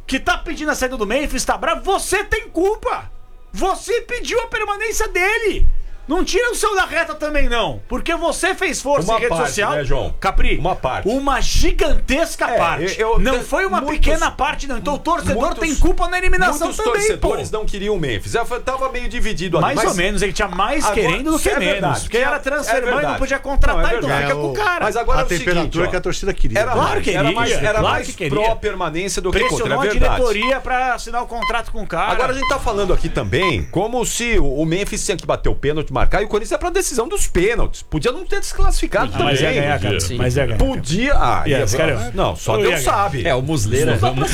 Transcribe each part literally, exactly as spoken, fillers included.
que tá pedindo a saída do Memphis, tá bravo, você tem culpa. Você pediu a permanência dele. Não tira o seu da reta também, não. Porque você fez força uma em rede parte, social. Né, João? Capri, uma parte. Uma gigantesca é, parte. Eu, eu, não foi uma muitos, pequena parte, não. Então o torcedor muitos, tem culpa na eliminação muitos também, torcedores pô. não queriam o Memphis. Eu tava meio dividido ali. Mais mas... ou menos, ele tinha mais agora, querendo do que é menos. Verdade, porque era transfermão e não podia contratar, não, é então fica com o cara. Mas agora a é o temperatura seguinte, que a torcida queria. Era claro mais, queria, era mais, era claro mais que pró-permanência do que contra, é verdade. Pressionou a diretoria pra assinar o contrato com o cara. Agora a gente tá falando aqui também como se o Memphis tinha que bater o pênalti, marcar, e o Corinthians é pra decisão dos pênaltis. Podia não ter desclassificado ah, também. Mas ia ganhar, cara. Sim. Mas ia ganhar. Podia. Ah, yes, ia... cara. Não, só Deus sabe. É, o Muslera.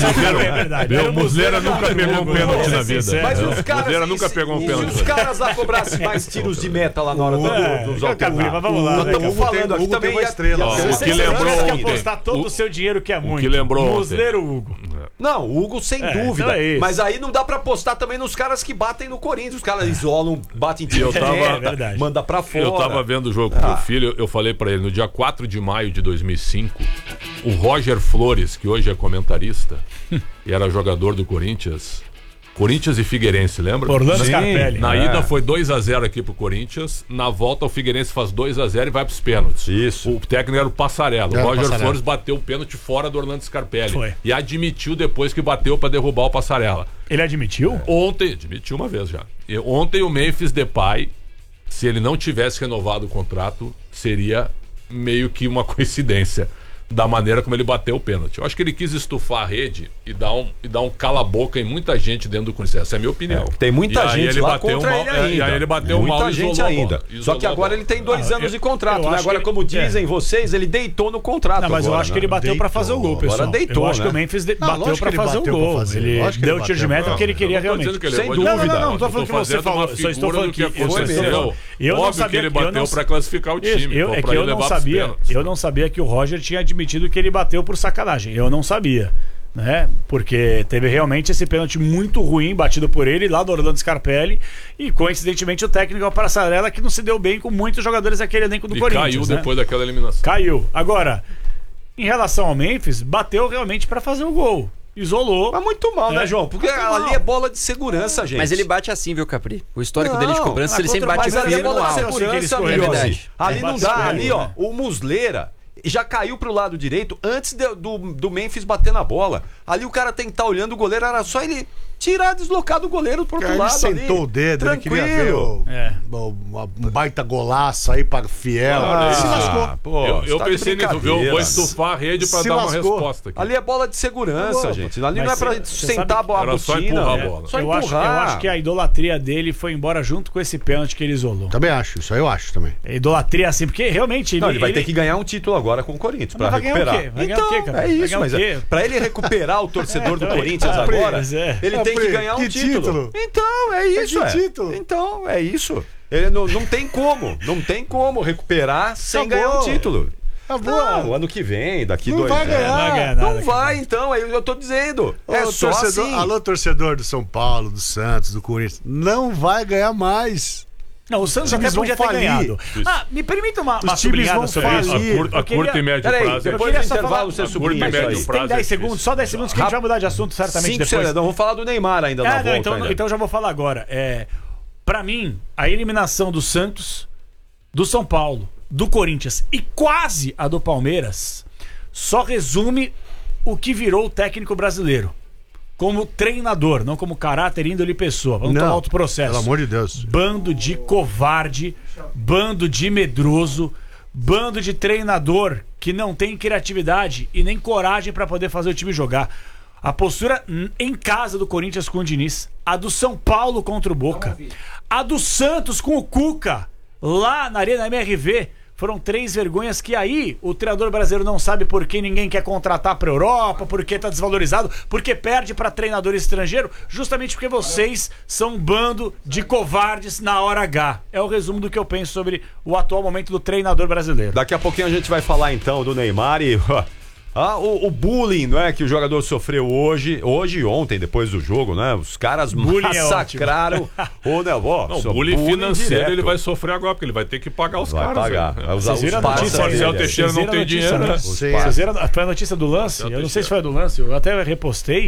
É verdade. O Muslera nunca pegou um pênalti na vida. Mas os caras. Muslera nunca pegou um pênalti. Se os caras lá cobrassem mais tiros de meta lá na hora dos autocarros. Vamos lá. Nós estamos falando aqui também. Uma estrela. O que lembrou ontem. ontem. Apostar todo o seu dinheiro que é muito. O que lembrou ontem. Muslera Hugo. Não, o Hugo sem é, dúvida. Então é mas aí não dá pra apostar também nos caras que batem no Corinthians. Os caras isolam, batem tiro de meta, é manda pra fora. Eu tava vendo o jogo com ah. meu filho, eu falei pra ele, no dia quatro de maio de dois mil e cinco, o Roger Flores, que hoje é comentarista e era jogador do Corinthians, Corinthians e Figueirense, lembra? Orlando Scarpelli. Na é. ida foi dois a zero aqui pro Corinthians, na volta o Figueirense faz dois a zero e vai pros pênaltis. Isso. O técnico era o Passarella. Era o Roger Passarella. Flores bateu o pênalti fora do Orlando Scarpelli. Foi. E admitiu depois que bateu pra derrubar o Passarella. Ele admitiu? Ontem, admitiu uma vez já. E ontem o Memphis Depay, se ele não tivesse renovado o contrato, seria meio que uma coincidência da maneira como ele bateu o pênalti. Eu acho que ele quis estufar a rede e dar um, e dar um cala-boca em muita gente dentro do Corinthians. Essa é a minha opinião. É, tem muita e gente ele lá bateu contra mal, ele ainda. E aí ele bateu muita mal e gente isolou ainda. a bola. Isolou Só que a agora bola. ele tem dois Ah, anos eu, de contrato, né? Agora, ele, como dizem é. vocês, ele deitou no contrato. Não, mas agora, eu acho né? que ele bateu deitou. pra fazer o gol, pessoal. Agora deitou, eu acho né? que o Memphis de... Não, bateu pra que fazer o bateu gol. pra fazer. Ele Lógico que deu ele o tiro de bateu meta pra porque ele fazer. queria Eu não tô dizendo realmente. que ele Sem errou, dúvida. Não, não, não, não tô Eu falando que tô você fazendo falou. uma Só estou figura falando do que que eu só estou aconteceu. falando. Eu não Óbvio sabia que ele eu bateu não- pra classificar o time. Eu, pô, é pra que eu ele não levar pros sabia, pênaltis. eu não sabia que o Roger tinha admitido que ele bateu por sacanagem. Eu não sabia, né? Porque teve realmente esse pênalti muito ruim batido por ele lá do Orlando Scarpelli e coincidentemente o técnico é o Passarella, que não se deu bem com muitos jogadores daquele elenco do E Corinthians. caiu né? depois daquela eliminação. Caiu. Agora, em relação ao Memphis, bateu realmente pra fazer o gol. Isolou. Mas muito mal, É. né, João? Porque Muito ali mal. é bola de segurança, gente. Mas ele bate assim, viu, Capri? O histórico Não, dele de cobrança, mas ele sempre contra o bate Mas ali é firme no bola de alto. que ele segurança, escorreu. amigo. É verdade. Ali É, não bate dá. escorreu, Ali, ó, né? o Muslera já caiu pro lado direito antes de- do, do Memphis bater na bola. Ali o cara tem que estar olhando o goleiro, era só ele tirar, deslocar do goleiro pro outro Ele lado. sentou ali. o dedo, ele Tranquilo. queria ver o, É. o- uma- um baita golaço aí para Fiel. Olha se isso. lascou. Pô, eu você eu tá de pensei nisso, viu? brincadeira. Vou estufar a rede pra Se dar uma lascou. resposta aqui. Ali é bola de segurança, Boa. gente. Ali Mas não é pra cê- cê sentar sabe a bola era só botina. empurrar a É. bola. Só eu, acho, eu empurrar. acho que a idolatria dele foi embora junto com esse pênalti que ele isolou. Também acho, isso aí eu acho também. A idolatria assim, porque realmente ele, Não, ele vai ele- ter que ganhar um título agora com o Corinthians pra Mas vai ganhar o recuperar. quê? Vai ganhar o então, quê, cara? é Vai isso, ganhar o mas quê? é, pra ele recuperar o torcedor do É, Corinthians tá, agora, pois é. ele Ah, tem que Pri, ganhar um que título. título? Então, é isso, que é. título? Então, é isso. Ele não, não tem como, não tem como recuperar sem Acabou. ganhar um título. Acabou. Não, ano que vem, daqui Não dois vai anos. ganhar. Não vai ganhar nada, Não vai, então, é o que eu tô dizendo. Ô, é só torcedor, assim. Alô, torcedor do São Paulo, do Santos, do Corinthians. Não vai ganhar mais. Não, o Santos Os até times vão podia ter falir. ganhado. Ah, me permita uma, uma Os times sublinhada vão sobre É isso. isso, a, falir. curto, a Eu queria- curto e médio Peraí, prazo. é depois queria do só intervalo falar- você a curto e sublinha isso médio aí. prazo. Tem é dez difícil. segundos, só dez segundos que a gente vai mudar de assunto certamente Cinco depois. segundos, vamos falar do Neymar ainda na Ah, volta. não, então, ainda. então já vou falar agora. É, pra mim, a eliminação do Santos, do São Paulo, do Corinthians e quase a do Palmeiras só resume o que virou o técnico brasileiro. Como treinador, não como caráter, índole e pessoa. Vamos Não, tomar outro processo. pelo amor de Deus. Bando de covarde, bando de medroso, bando de treinador que não tem criatividade e nem coragem pra poder fazer o time jogar. A postura n- em casa do Corinthians com o Diniz, a do São Paulo contra o Boca, a do Santos com o Cuca, lá na Arena M R V. Foram três vergonhas que aí o treinador brasileiro não sabe por que ninguém quer contratar pra Europa, porque tá desvalorizado, porque perde pra treinador estrangeiro, justamente porque vocês são um bando de covardes na hora H. É o resumo do que eu penso sobre o atual momento do treinador brasileiro. Daqui a pouquinho a gente vai falar então do Neymar e ah, o, o bullying, não é, que o jogador sofreu hoje, hoje e ontem, depois do jogo, né? Os caras Bullying é massacraram o Neló. Não, o bullying financeiro ele vai sofrer agora, porque ele vai ter que pagar os Vai caras. pagar. né? Vai usar Vocês viram os a notícia? passos Marcelo dele. Teixeira Vocês não viram a tem notícia, dinheiro, né? né? Sei. Vocês viram? Foi a notícia do lance? Marcelo Eu não sei Teixeira. se foi a do lance. Eu até repostei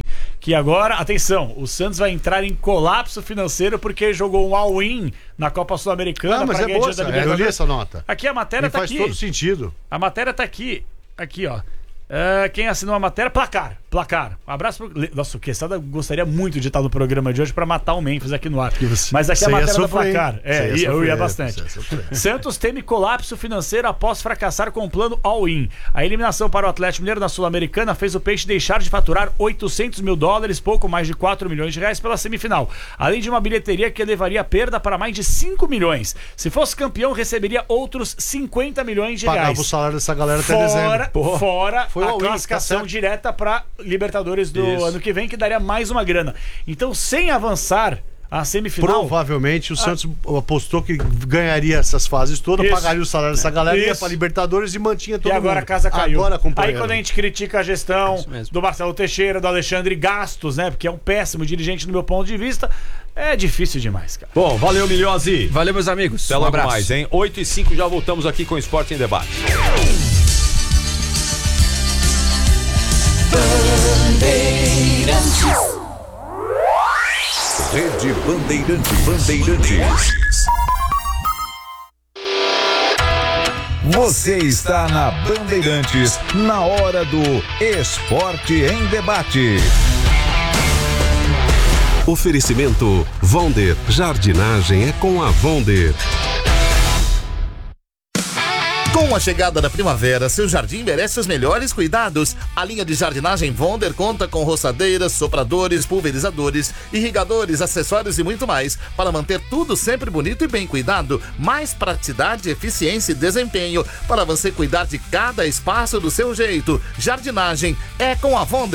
que agora, atenção, o Santos vai entrar em colapso financeiro porque jogou um all-in na Copa Sul-Americana. Não, mas pra é ganhar boa, dinheiro da essa- eu li Libertadores. essa nota. Aqui a matéria E tá faz aqui. todo sentido. A matéria tá aqui. Aqui, ó. Ah, quem assinou a matéria? Placar. Placar. Um abraço pro. Le- Nossa, o Quesada gostaria muito de estar no programa de hoje pra matar o Memphis aqui no ar. você- Mas aqui você a ia matéria do sofrer, hein? placar. Você É, ia ia- eu sofrer, ia bastante. você ia sofrer. Santos teme colapso financeiro após fracassar com o plano all-in. A eliminação para o Atlético Mineiro na Sul-Americana fez o Peixe deixar de faturar oitocentos mil dólares, pouco mais de quatro milhões de reais pela semifinal. Além de uma bilheteria que levaria a perda para mais de cinco milhões. Se fosse campeão, receberia outros cinquenta milhões de reais. Pagava o salário dessa galera até Fora, dezembro. fora Foi a all-in, classificação tá certo. direta para Libertadores do Isso. ano que vem, que daria mais uma grana. Então, sem avançar a semifinal. Provavelmente o Santos apostou que ganharia essas fases todas, Isso. pagaria o salário dessa galera, ia Isso. pra Libertadores e mantinha todo E agora mundo. a casa caiu. Agora Aí acompanhando. quando a gente critica a gestão Isso mesmo. do Marcelo Teixeira, do Alexandre Gastos, né? Porque é um péssimo dirigente no meu ponto de vista, é difícil demais, cara. Bom, valeu, Milhose. Valeu, meus amigos. Até Um logo abraço. mais, hein? oito e cinco já voltamos aqui com o Esporte em Debate. Rede Bandeirantes. Bandeirantes. Você está na Bandeirantes, na hora do Esporte em Debate. Oferecimento Vonder. Jardinagem é com a Vonder. Com a chegada da primavera, seu jardim merece os melhores cuidados. A linha de jardinagem Vonder conta com roçadeiras, sopradores, pulverizadores, irrigadores, acessórios e muito mais para manter tudo sempre bonito e bem cuidado. Mais praticidade, eficiência e desempenho para você cuidar de cada espaço do seu jeito. Jardinagem é com a Vonder.